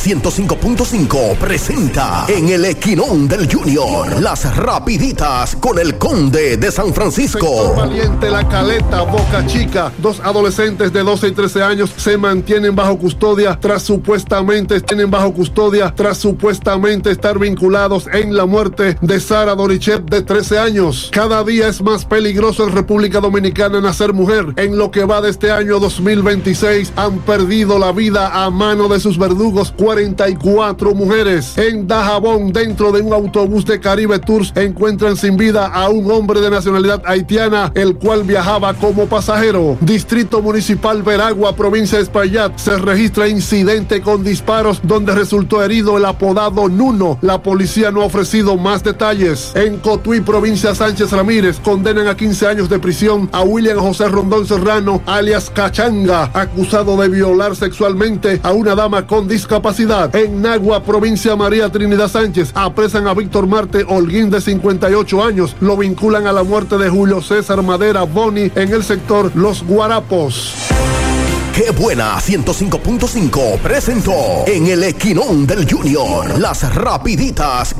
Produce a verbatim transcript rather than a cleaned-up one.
ciento cinco punto cinco presenta en el Equinón del Junior las rapiditas con el Conde de San Francisco. Sector Valiente, La Caleta, Boca Chica. Dos adolescentes de doce y trece años se mantienen bajo custodia tras supuestamente tienen bajo custodia tras supuestamente estar vinculados en la muerte de Sara Dorichet, de trece años. Cada día es más peligroso en República Dominicana nacer mujer. En lo que va de este año dos mil veintiséis han perdido la vida a mano de sus verdugos cuarenta y cuatro mujeres. En Dajabón, dentro de un autobús de Caribe Tours, encuentran sin vida a un hombre de nacionalidad haitiana, el cual viajaba como pasajero. Distrito Municipal Veragua, provincia de Espaillat, se registra incidente con disparos donde resultó herido el apodado Nuno. La policía no ha ofrecido más detalles. En Cotuí, provincia Sánchez Ramírez, condenan a quince años de prisión a William José Rondón Serrano, alias Cachanga, acusado de violar sexualmente a una dama con discapacidad. En Nagua, provincia María Trinidad Sánchez, apresan a Víctor Marte Holguín, de cincuenta y ocho años. Lo vinculan a la muerte de Julio César Madera Boni en el sector Los Guarapos. ¡Qué buena! ciento cinco punto cinco presentó en el Equinón del Junior las rapiditas